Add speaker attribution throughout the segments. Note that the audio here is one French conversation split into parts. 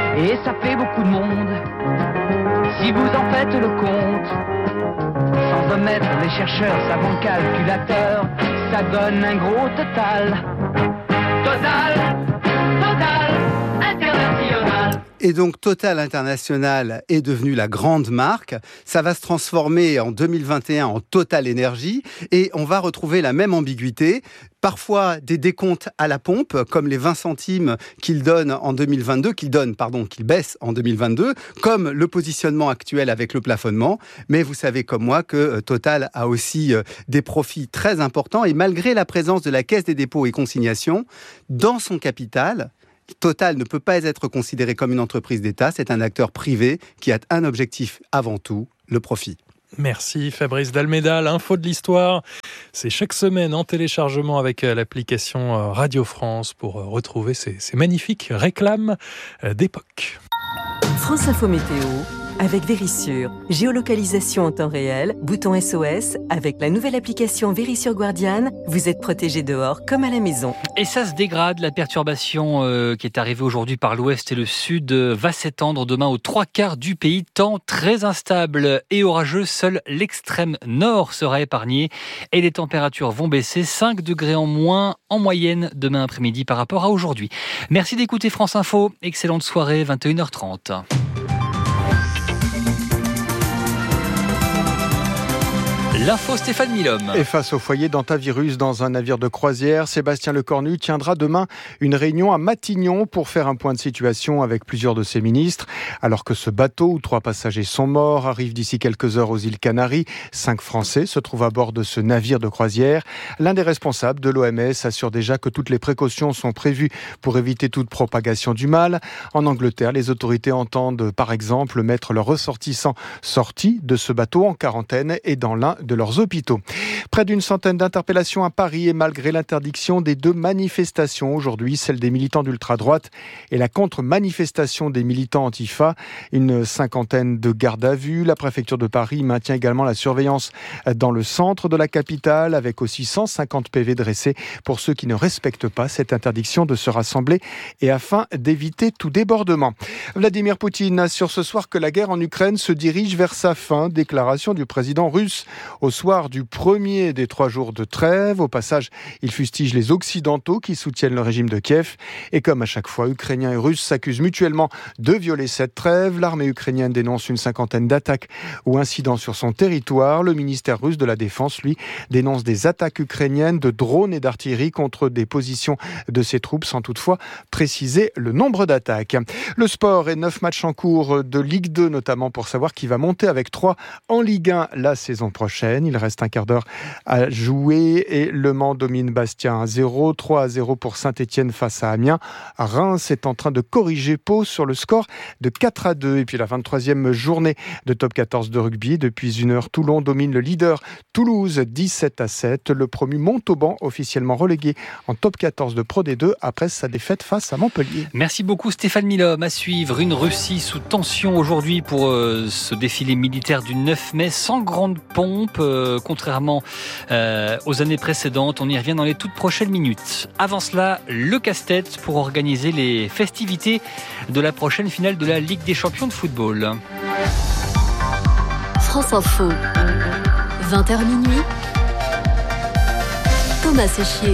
Speaker 1: Et ça fait beaucoup de monde. Si vous en faites le compte, sans omettre les chercheurs, savants calculateurs, ça donne un gros total. Total international.
Speaker 2: Et donc Total International est devenu la grande marque. Ça va se transformer en 2021 en Total Énergie et on va retrouver la même ambiguïté. Parfois des décomptes à la pompe, comme les 20 centimes qu'il baisse en 2022, comme le positionnement actuel avec le plafonnement. Mais vous savez comme moi que Total a aussi des profits très importants et malgré la présence de la Caisse des dépôts et consignations dans son capital, Total ne peut pas être considéré comme une entreprise d'État, c'est un acteur privé qui a un objectif avant tout, le profit.
Speaker 3: Merci Fabrice d'Almeida. L'info de l'histoire, c'est chaque semaine en téléchargement avec l'application Radio France pour retrouver ces magnifiques réclames d'époque.
Speaker 4: France Info Météo avec Vérissure. Géolocalisation en temps réel, bouton SOS. Avec la nouvelle application Vérissure Guardian, vous êtes protégé dehors comme à la maison.
Speaker 5: Et ça se dégrade. La perturbation qui est arrivée aujourd'hui par l'ouest et le sud va s'étendre demain aux 3/4 du pays. Temps très instable et orageux. Seul l'extrême nord sera épargné. Et les températures vont baisser. 5 degrés en moins en moyenne demain après-midi par rapport à aujourd'hui. Merci d'écouter France Info. Excellente soirée, 21h30. L'info Stéphane Milhomme.
Speaker 6: Et face au foyer d'antivirus dans un navire de croisière, Sébastien Lecornu tiendra demain une réunion à Matignon pour faire un point de situation avec plusieurs de ses ministres. Alors que ce bateau où 3 passagers sont morts arrive d'ici quelques heures aux îles Canaries, 5 Français se trouvent à bord de ce navire de croisière. L'un des responsables de l'OMS assure déjà que toutes les précautions sont prévues pour éviter toute propagation du mal. En Angleterre, les autorités entendent par exemple mettre leurs ressortissants sortis de ce bateau en quarantaine et dans l'un de leurs hôpitaux. Près d'une centaine d'interpellations à Paris et malgré l'interdiction des 2 manifestations aujourd'hui, celle des militants d'ultra-droite et la contre-manifestation des militants Antifa, une 50aine de gardes à vue. La préfecture de Paris maintient également la surveillance dans le centre de la capitale avec aussi 150 PV dressés pour ceux qui ne respectent pas cette interdiction de se rassembler et afin d'éviter tout débordement. Vladimir Poutine assure ce soir que la guerre en Ukraine se dirige vers sa fin. Déclaration du président russe au soir du premier des 3 jours de trêve. Au passage, il fustige les Occidentaux qui soutiennent le régime de Kiev. Et comme à chaque fois, Ukrainiens et Russes s'accusent mutuellement de violer cette trêve. L'armée ukrainienne dénonce une 50aine d'attaques ou incidents sur son territoire. Le ministère russe de la Défense, lui, dénonce des attaques ukrainiennes de drones et d'artillerie contre des positions de ses troupes, sans toutefois préciser le nombre d'attaques. Le sport et 9 matchs en cours de Ligue 2, notamment pour savoir qui va monter avec 3 en Ligue 1 la saison prochaine. Il reste un quart d'heure à jouer et Le Mans domine Bastia 1-0, 3-0 pour Saint-Etienne face à Amiens. Reims est en train de corriger Pau sur le score de 4-2. Et puis la 23e journée de top 14 de rugby. Depuis 1 heure, Toulon domine le leader Toulouse 17-7. Le promu Montauban officiellement relégué en top 14 de Pro D2 après sa défaite face à Montpellier.
Speaker 5: Merci beaucoup Stéphane Milhomme. À suivre, une Russie sous tension aujourd'hui pour ce défilé militaire du 9 mai sans grande pompe, contrairement aux années précédentes. On y revient dans les toutes prochaines minutes. Avant cela, le casse-tête pour organiser les festivités de la prochaine finale de la Ligue des champions de football.
Speaker 7: France Info, 20h minuit. Thomas Séchier.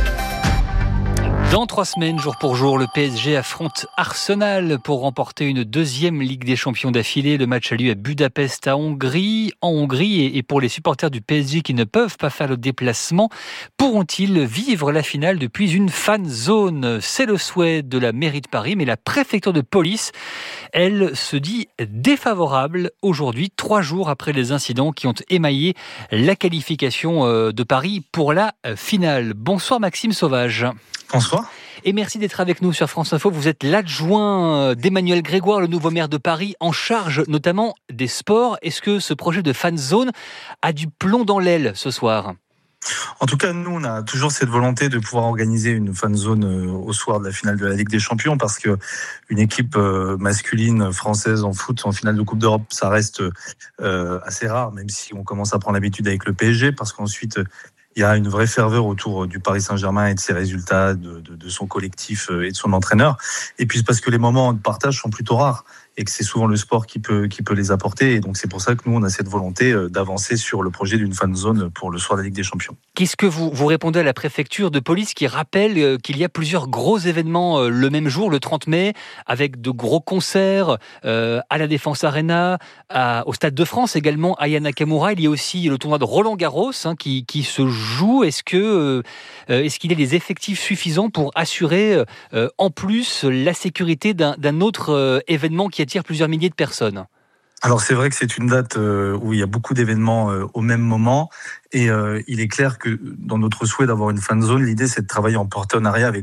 Speaker 5: Dans 3 semaines, jour pour jour, le PSG affronte Arsenal pour remporter une 2e Ligue des Champions d'affilée. Le match a lieu à Budapest, en Hongrie. Et pour les supporters du PSG qui ne peuvent pas faire le déplacement, pourront-ils vivre la finale depuis une fan zone ? C'est le souhait de la mairie de Paris, mais la préfecture de police, elle, se dit défavorable aujourd'hui, 3 jours après les incidents qui ont émaillé la qualification de Paris pour la finale. Bonsoir Maxime Sauvage.
Speaker 8: Bonsoir.
Speaker 5: Et merci d'être avec nous sur France Info. Vous êtes l'adjoint d'Emmanuel Grégoire, le nouveau maire de Paris, en charge notamment des sports. Est-ce que ce projet de fan zone a du plomb dans l'aile ce soir ?
Speaker 8: En tout cas, nous, on a toujours cette volonté de pouvoir organiser une fan zone au soir de la finale de la Ligue des Champions, parce que une équipe masculine française en foot en finale de Coupe d'Europe, ça reste assez rare, même si on commence à prendre l'habitude avec le PSG, parce qu'ensuite Il y a une vraie ferveur autour du Paris Saint-Germain et de ses résultats, de son collectif et de son entraîneur. Et puis c'est parce que les moments de partage sont plutôt rares et que c'est souvent le sport qui peut les apporter. Et donc c'est pour ça que nous, on a cette volonté d'avancer sur le projet d'une fan zone pour le soir de la Ligue des Champions.
Speaker 5: Qu'est-ce que vous répondez à la préfecture de police qui rappelle qu'il y a plusieurs gros événements le même jour, le 30 mai, avec de gros concerts à la Défense Arena, au Stade de France également, à Aya Nakamura. Il y a aussi le tournoi de Roland-Garros qui se joue. Est-ce qu'il y a des effectifs suffisants pour assurer en plus la sécurité d'un autre événement qui attire plusieurs milliers de personnes ?
Speaker 8: Alors c'est vrai que c'est une date où il y a beaucoup d'événements au même moment et il est clair que dans notre souhait d'avoir une fan zone, l'idée c'est de travailler en partenariat avec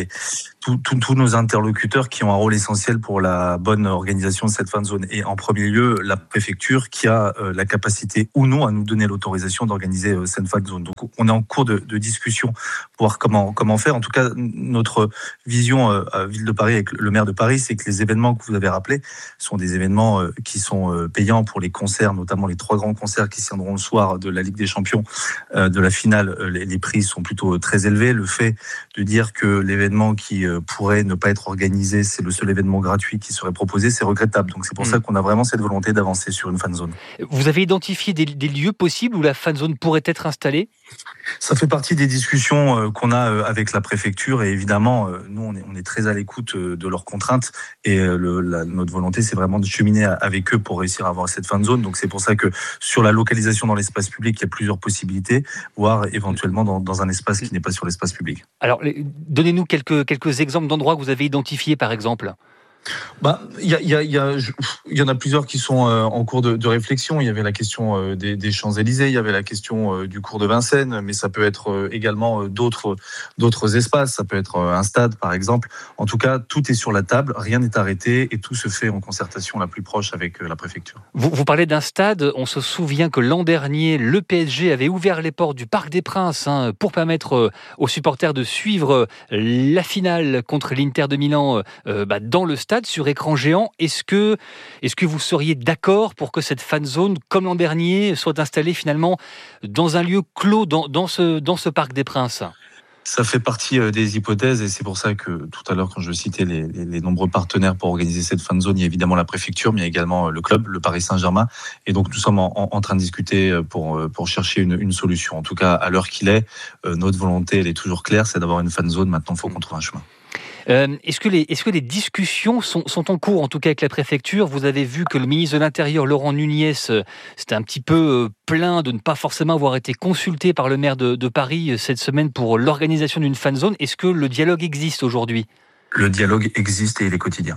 Speaker 8: tous nos interlocuteurs qui ont un rôle essentiel pour la bonne organisation de cette fan zone. Et en premier lieu, la préfecture qui a la capacité ou non à nous donner l'autorisation d'organiser cette fan zone. Donc on est en cours de discussion pour voir comment faire. En tout cas, notre vision à Ville de Paris avec le maire de Paris, c'est que les événements que vous avez rappelés sont des événements qui sont payants pour les concerts, notamment les 3 grands concerts qui se tiendront le soir de la Ligue des Champions, de la finale. Les prix sont plutôt très élevés. Le fait de dire que l'événement qui pourrait ne pas être organisé, c'est le seul événement gratuit qui serait proposé, c'est regrettable. Donc c'est pour ça qu'on a vraiment cette volonté d'avancer sur une fan zone.
Speaker 5: Vous avez identifié des lieux possibles où la fan zone pourrait être installée ?
Speaker 8: Ça fait partie des discussions qu'on a avec la préfecture et évidemment, nous on est très à l'écoute de leurs contraintes et notre volonté c'est vraiment de cheminer avec eux pour réussir à avoir cette fan zone. Donc c'est pour ça que sur la localisation dans l'espace public, il y a plusieurs possibilités, voire éventuellement dans un espace qui n'est pas sur l'espace public.
Speaker 5: Alors donnez-nous quelques exemples d'endroits que vous avez identifiés par exemple.
Speaker 8: Il y en a plusieurs qui sont en cours de réflexion. Il y avait la question des Champs-Élysées, il y avait la question du cours de Vincennes, mais ça peut être également d'autres espaces. Ça peut être un stade, par exemple. En tout cas, tout est sur la table, rien n'est arrêté et tout se fait en concertation la plus proche avec la préfecture.
Speaker 5: Vous parlez d'un stade. On se souvient que l'an dernier, le PSG avait ouvert les portes du Parc des Princes pour permettre aux supporters de suivre la finale contre l'Inter de Milan dans le stade sur écran géant. Est-ce que vous seriez d'accord pour que cette fan zone, comme l'an dernier, soit installée finalement dans un lieu clos, dans ce Parc des Princes ?
Speaker 8: Ça fait partie des hypothèses et c'est pour ça que tout à l'heure, quand je citais les nombreux partenaires pour organiser cette fan zone, il y a évidemment la préfecture, mais il y a également le club, le Paris Saint-Germain. Et donc nous sommes en train de discuter pour chercher une solution. En tout cas, à l'heure qu'il est, notre volonté, elle est toujours claire, c'est d'avoir une fan zone. Maintenant, il faut qu'on trouve un chemin.
Speaker 5: Est-ce que les discussions sont en cours, en tout cas avec la préfecture ? Vous avez vu que le ministre de l'Intérieur, Laurent Nunez, c'était un petit peu plaint de ne pas forcément avoir été consulté par le maire de Paris cette semaine pour l'organisation d'une fan zone. Est-ce que le dialogue existe aujourd'hui ?
Speaker 8: Le dialogue existe et il est quotidien.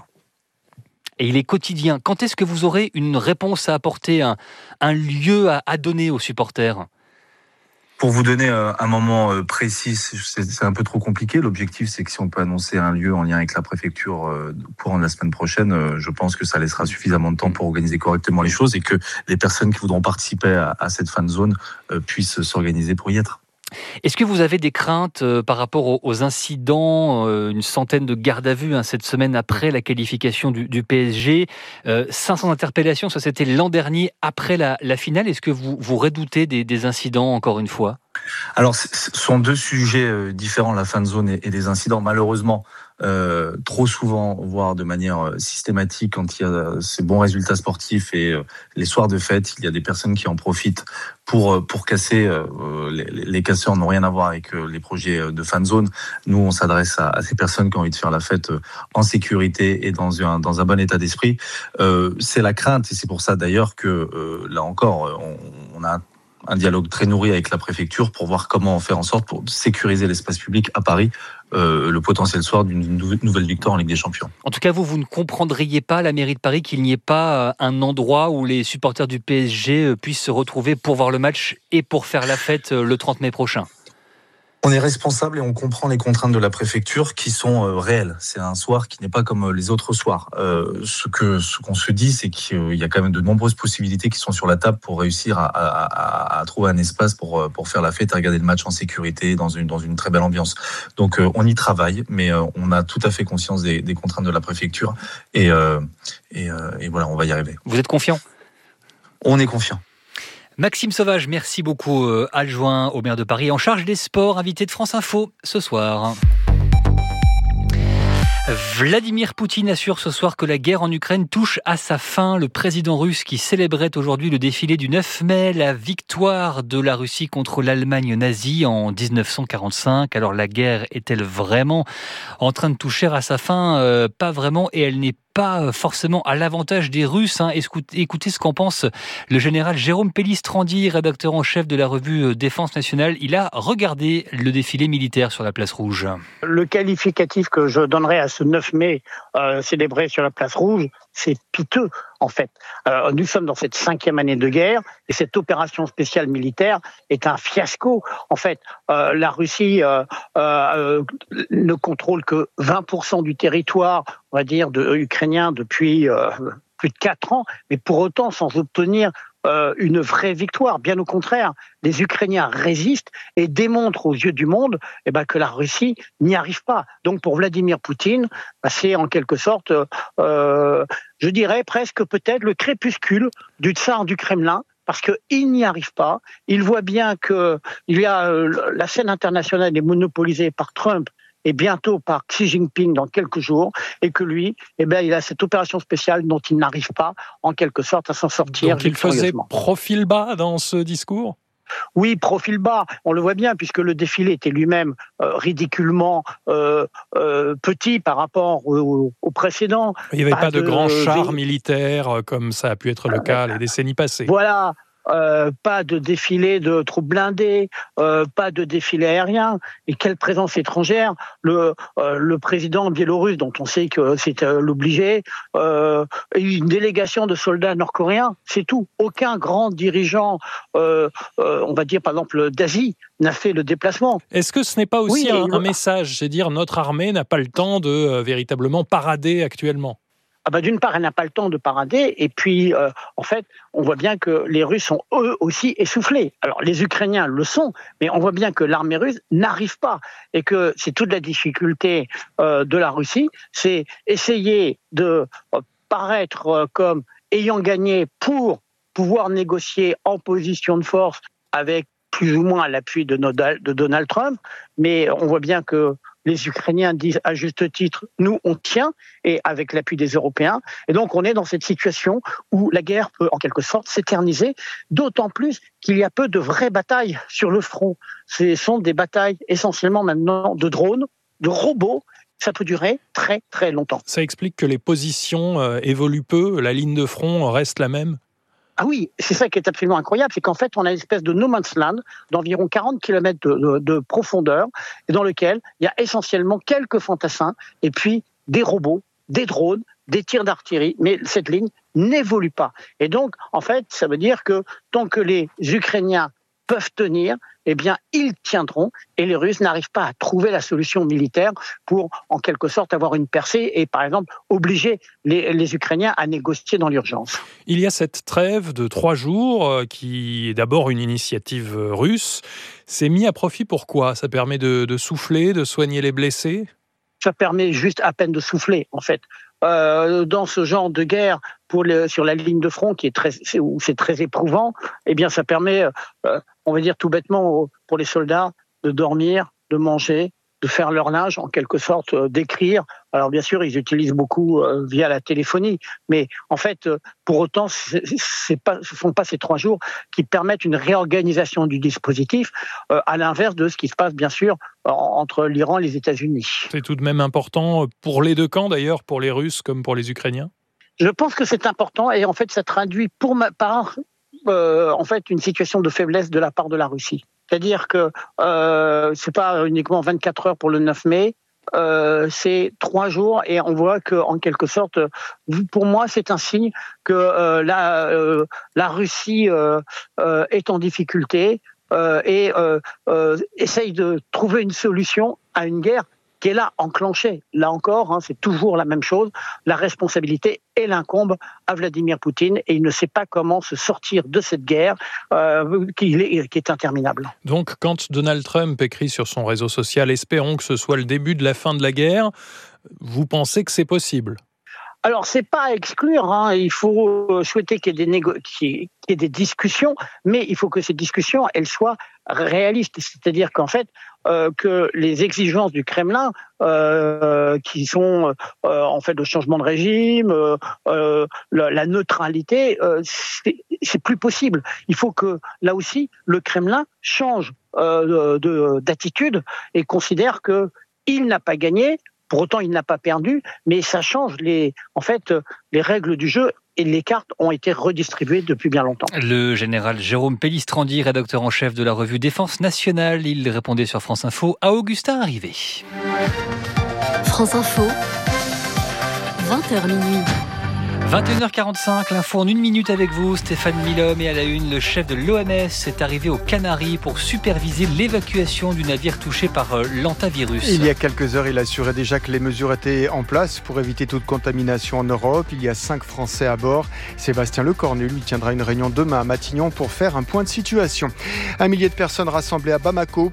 Speaker 5: Et il est quotidien. Quand est-ce que vous aurez une réponse à apporter, un lieu à donner aux supporters ?
Speaker 8: Pour vous donner un moment précis, c'est un peu trop compliqué. L'objectif, c'est que si on peut annoncer un lieu en lien avec la préfecture courant de la semaine prochaine, je pense que ça laissera suffisamment de temps pour organiser correctement les choses et que les personnes qui voudront participer à cette fan zone puissent s'organiser pour y être.
Speaker 5: Est-ce que vous avez des craintes par rapport aux incidents, une centaine de gardes à vue cette semaine après la qualification du PSG, 500 interpellations, ça c'était l'an dernier après la finale. Est-ce que vous redoutez des incidents encore une fois ?
Speaker 8: Alors, ce sont 2 sujets différents, la fan zone et les incidents. Malheureusement, trop souvent, voire de manière systématique, quand il y a ces bons résultats sportifs et les soirs de fête, il y a des personnes qui en profitent pour casser. Les casseurs n'ont rien à voir avec les projets de fan zone. Nous, on s'adresse à ces personnes qui ont envie de faire la fête en sécurité et dans un bon état d'esprit. C'est la crainte et c'est pour ça d'ailleurs que là encore, on a un dialogue très nourri avec la préfecture pour voir comment faire en sorte pour sécuriser l'espace public à Paris, le potentiel soir d'une nouvelle victoire en Ligue des Champions.
Speaker 5: En tout cas, vous ne comprendriez pas, la mairie de Paris, qu'il n'y ait pas un endroit où les supporters du PSG puissent se retrouver pour voir le match et pour faire la fête le 30 mai prochain.
Speaker 8: On est responsable et on comprend les contraintes de la préfecture qui sont réelles. C'est un soir qui n'est pas comme les autres soirs. Ce qu'on se dit, c'est qu'il y a quand même de nombreuses possibilités qui sont sur la table pour réussir à trouver un espace pour faire la fête, à regarder le match en sécurité, dans une très belle ambiance. Donc on y travaille, mais on a tout à fait conscience des contraintes de la préfecture et voilà, on va y arriver.
Speaker 5: Vous êtes confiant ?
Speaker 8: On est confiant.
Speaker 5: Maxime Sauvage, merci beaucoup, adjoint au maire de Paris en charge des sports, invité de France Info ce soir. Vladimir Poutine assure ce soir que la guerre en Ukraine touche à sa fin. Le président russe qui célébrait aujourd'hui le défilé du 9 mai, la victoire de la Russie contre l'Allemagne nazie en 1945. Alors la guerre est-elle vraiment en train de toucher à sa fin ? Pas vraiment, et elle n'est pas forcément à l'avantage des Russes. Écoutez ce qu'en pense le général Jérôme Pellistrandi, rédacteur en chef de la revue Défense nationale. Il a regardé le défilé militaire sur la place Rouge.
Speaker 9: Le qualificatif que je donnerais à ce 9 mai célébré sur la place Rouge, c'est piteux en fait. Nous sommes dans cette 5e année de guerre et cette opération spéciale militaire est un fiasco. En fait, la Russie ne contrôle que 20% du territoire, on va dire, ukrainien depuis plus de 4 ans, mais pour autant sans obtenir une vraie victoire. Bien au contraire, les Ukrainiens résistent et démontrent aux yeux du monde que la Russie n'y arrive pas. Donc pour Vladimir Poutine, c'est en quelque sorte, je dirais presque peut-être le crépuscule du tsar du Kremlin, parce qu'il n'y arrive pas. Il voit bien que la scène internationale est monopolisée par Trump et bientôt par Xi Jinping dans quelques jours, et que lui, il a cette opération spéciale dont il n'arrive pas, en quelque sorte, à s'en sortir.
Speaker 3: Donc il faisait profil bas dans ce discours ?
Speaker 9: Oui, profil bas, on le voit bien, puisque le défilé était lui-même ridiculement petit par rapport au précédent.
Speaker 3: Il n'y avait pas de grands chars militaires, comme ça a pu être le cas les décennies passées.
Speaker 9: Voilà. Pas de défilé de troupes blindées, pas de défilé aérien. Et quelle présence étrangère. Le président biélorusse, dont on sait que c'est l'obligé, une délégation de soldats nord-coréens, c'est tout. Aucun grand dirigeant, on va dire par exemple d'Asie, n'a fait le déplacement.
Speaker 3: Est-ce que ce n'est pas aussi un message ? C'est dire notre armée n'a pas le temps de véritablement parader actuellement ?
Speaker 9: D'une part, elle n'a pas le temps de parader, et puis, en fait, on voit bien que les Russes sont eux aussi essoufflés. Alors, les Ukrainiens le sont, mais on voit bien que l'armée russe n'arrive pas, et que c'est toute la difficulté de la Russie, c'est essayer de paraître comme ayant gagné pour pouvoir négocier en position de force avec plus ou moins l'appui de Donald Trump, mais on voit bien que les Ukrainiens disent à juste titre, nous on tient, et avec l'appui des Européens. Et donc on est dans cette situation où la guerre peut en quelque sorte s'éterniser, d'autant plus qu'il y a peu de vraies batailles sur le front. Ce sont des batailles essentiellement maintenant de drones, de robots. Ça peut durer très très longtemps.
Speaker 3: Ça explique que les positions évoluent peu, la ligne de front reste la même ?
Speaker 9: Ah oui, c'est ça qui est absolument incroyable, c'est qu'en fait, on a une espèce de no man's land d'environ 40 km de profondeur, et dans lequel il y a essentiellement quelques fantassins, et puis des robots, des drones, des tirs d'artillerie, mais cette ligne n'évolue pas. Et donc, en fait, ça veut dire que tant que les Ukrainiens peuvent tenir, ils tiendront, et les Russes n'arrivent pas à trouver la solution militaire pour, en quelque sorte, avoir une percée et, par exemple, obliger les Ukrainiens à négocier dans l'urgence.
Speaker 3: Il y a cette trêve de 3 jours qui est d'abord une initiative russe. C'est mis à profit pourquoi ? Ça permet de souffler, de soigner les blessés ?
Speaker 9: Ça permet juste à peine de souffler, en fait. Dans ce genre de guerre sur la ligne de front où c'est très éprouvant, ça permet, on va dire tout bêtement pour les soldats de dormir, de manger, de faire leur linge, en quelque sorte d'écrire. Alors bien sûr, ils utilisent beaucoup via la téléphonie, mais en fait, pour autant, ce sont pas ces 3 jours qui permettent une réorganisation du dispositif, à l'inverse de ce qui se passe bien sûr entre l'Iran et les États-Unis.
Speaker 3: C'est tout de même important pour les deux camps d'ailleurs, pour les Russes comme pour les Ukrainiens.
Speaker 9: Je pense que c'est important, et en fait, ça traduit pour ma part en fait une situation de faiblesse de la part de la Russie. C'est-à-dire que c'est pas uniquement 24 heures pour le 9 mai, c'est 3 jours, et on voit que, en quelque sorte, pour moi, c'est un signe que la Russie est en difficulté et essaye de trouver une solution à une guerre qui est là, enclenchée. Là encore, c'est toujours la même chose. La responsabilité, elle incombe à Vladimir Poutine, et il ne sait pas comment se sortir de cette guerre qui est interminable.
Speaker 3: Donc, quand Donald Trump écrit sur son réseau social « Espérons que ce soit le début de la fin de la guerre », vous pensez que c'est possible ?
Speaker 9: Alors, c'est pas à exclure. Il faut souhaiter qu'il y ait des discussions, mais il faut que ces discussions, elles soient réalistes. C'est-à-dire qu'en fait, que les exigences du Kremlin, qui sont en fait le changement de régime, la neutralité, c'est plus possible. Il faut que là aussi, le Kremlin change d'attitude et considère que il n'a pas gagné. Pour autant, il n'a pas perdu, mais ça change les règles du jeu et les cartes ont été redistribuées depuis bien longtemps.
Speaker 5: Le général Jérôme Pellistrandi, rédacteur en chef de la revue Défense Nationale, il répondait sur France Info à Augustin Arrivé.
Speaker 7: France Info, 20h minuit.
Speaker 5: 21h45, l'info en 1 minute avec vous, Stéphane Milhomme. Et à la une, le chef de l'OMS est arrivé aux Canaries pour superviser l'évacuation du navire touché par l'hantavirus.
Speaker 6: Il y a quelques heures, il assurait déjà que les mesures étaient en place pour éviter toute contamination en Europe. Il y a 5 Français à bord. Sébastien Lecornu lui tiendra une réunion demain à Matignon pour faire un point de situation. 1 millier de personnes rassemblées à Bamako